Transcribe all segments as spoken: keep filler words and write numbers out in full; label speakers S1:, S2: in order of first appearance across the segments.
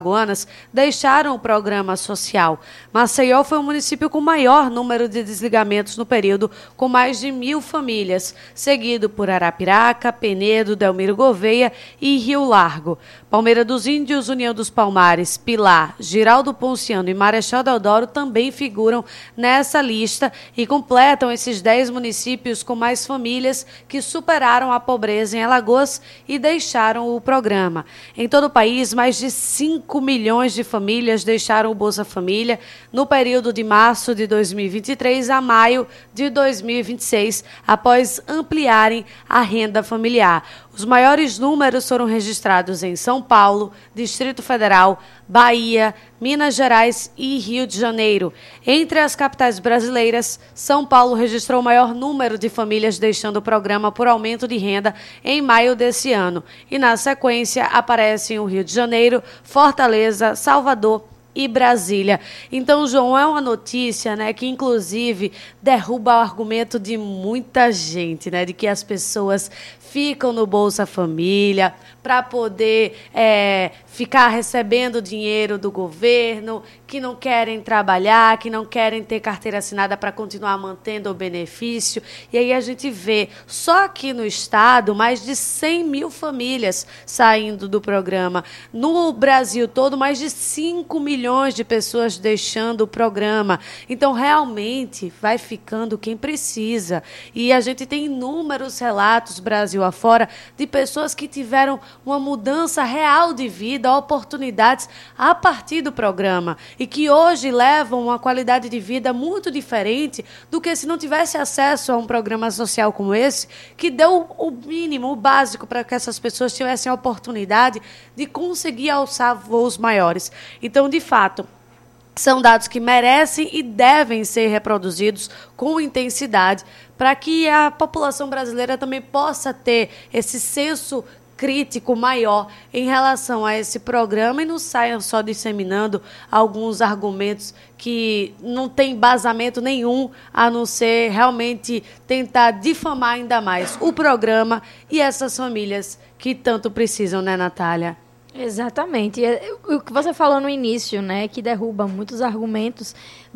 S1: alagoanas deixaram o programa social. Maceió foi o município com maior número de desligamentos no período, com mais de mil famílias, seguido por Arapiraca, Penedo, Delmiro Gouveia e Rio Largo. Palmeira dos Índios, União dos Palmares, Pilar, Giraldo Ponciano e Marechal Deodoro também figuram nessa lista e completam esses dez municípios com mais famílias que superaram a pobreza em Alagoas e deixaram o programa. Em todo o país, mais de cinco milhões de famílias deixaram o Bolsa Família no período de março de dois mil e vinte e três a maio de dois mil e vinte e seis, após ampliarem a renda familiar. Os maiores números foram registrados em São Paulo, Distrito Federal, Bahia, Minas Gerais e Rio de Janeiro. Entre as capitais brasileiras, São Paulo registrou o maior número de famílias deixando o programa por aumento de renda em maio desse ano. E, na sequência, aparecem o Rio de Janeiro, Fortaleza, Salvador e Brasília. Então, João, é uma notícia, né, que inclusive derruba o argumento de muita gente, né, de que as pessoas ficam no Bolsa Família para poder é, ficar recebendo dinheiro do governo, que não querem trabalhar, que não querem ter carteira assinada para continuar mantendo o benefício. E aí a gente vê, só aqui no estado, mais de cem mil famílias saindo do programa. No Brasil todo, mais de cinco milhões de pessoas deixando o programa. Então, realmente, vai ficando quem precisa. E a gente tem inúmeros relatos, Brasil afora, de pessoas que tiveram uma mudança real de vida, oportunidades a partir do programa e que hoje levam uma qualidade de vida muito diferente do que se não tivesse acesso a um programa social como esse, que deu o mínimo, o básico para que essas pessoas tivessem a oportunidade de conseguir alçar voos maiores. Então, de fato, são dados que merecem e devem ser reproduzidos com intensidade para que a população brasileira também possa ter esse senso crítico maior em relação a esse programa e não saiam só disseminando alguns argumentos que não tem embasamento nenhum, a não ser realmente tentar difamar ainda mais o programa e essas famílias que tanto precisam, né, Natália?
S2: Exatamente. O que você falou no início, né, que derruba muitos argumentos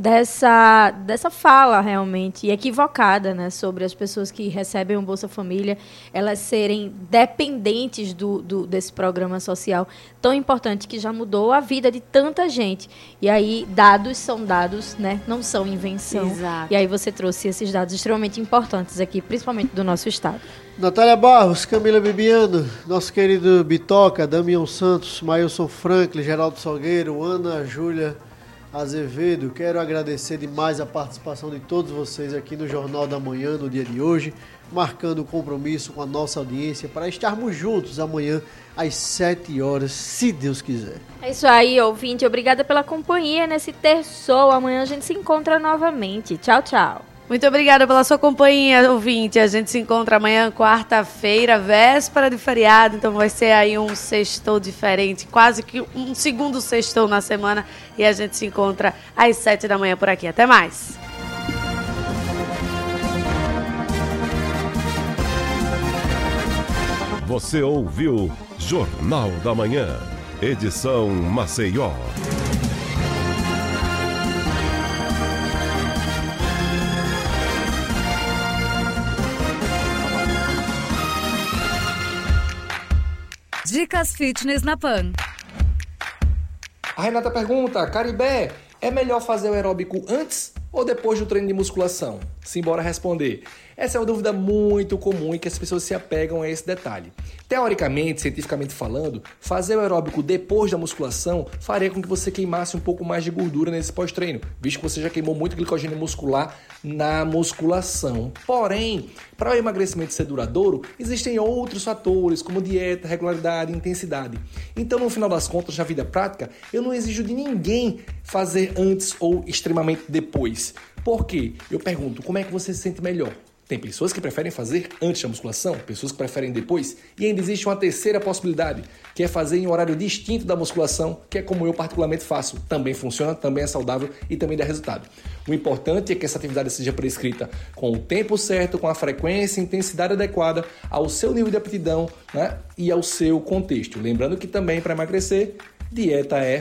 S2: dessa, dessa fala realmente equivocada, né, sobre as pessoas que recebem o Bolsa Família, elas serem dependentes do, do, desse programa social tão importante que já mudou a vida de tanta gente. E aí, dados são dados, né, não são invenção.
S1: Exato.
S2: E aí você trouxe esses dados extremamente importantes aqui, principalmente do nosso estado.
S3: Natália Barros, Camila Bibiano, nosso querido Bitoca, Damião Santos, Mailson Franklin, Geraldo Salgueiro, Ana Júlia Azevedo. Quero agradecer demais a participação de todos vocês aqui no Jornal da Manhã, no dia de hoje, marcando o compromisso com a nossa audiência para estarmos juntos amanhã às sete horas, se Deus quiser.
S2: É isso aí, ouvinte. Obrigada pela companhia nesse terçol. Amanhã a gente se encontra novamente. Tchau, tchau.
S1: Muito obrigada pela sua companhia, ouvinte. A gente se encontra amanhã, quarta-feira, véspera de feriado. Então vai ser aí um sextou diferente, quase que um segundo sextou na semana. E a gente se encontra às sete da manhã por aqui. Até mais.
S4: Você ouviu Jornal da Manhã, edição Maceió.
S5: Dicas Fitness na Pan.
S6: A Renata pergunta, Caribé, é melhor fazer o aeróbico antes ou depois do treino de musculação? Simbora responder. Essa é uma dúvida muito comum e que as pessoas se apegam a esse detalhe. Teoricamente, cientificamente falando, fazer o aeróbico depois da musculação faria com que você queimasse um pouco mais de gordura nesse pós-treino, visto que você já queimou muito glicogênio muscular na musculação. Porém, para o emagrecimento ser duradouro, existem outros fatores, como dieta, regularidade e intensidade. Então, no final das contas, na vida prática, eu não exijo de ninguém fazer antes ou extremamente depois. Por quê? Eu pergunto, como é que você se sente melhor? Tem pessoas que preferem fazer antes da musculação, pessoas que preferem depois, e ainda existe uma terceira possibilidade, que é fazer em horário distinto da musculação, que é como eu particularmente faço. Também funciona, também é saudável e também dá resultado. O importante é que essa atividade seja prescrita com o tempo certo, com a frequência e intensidade adequada ao seu nível de aptidão, né, e ao seu contexto. Lembrando que também para emagrecer, dieta é